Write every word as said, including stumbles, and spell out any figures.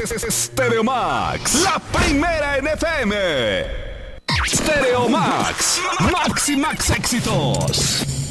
Stereo Max, la primera en F M. Stereo Max, Max y Max éxitos.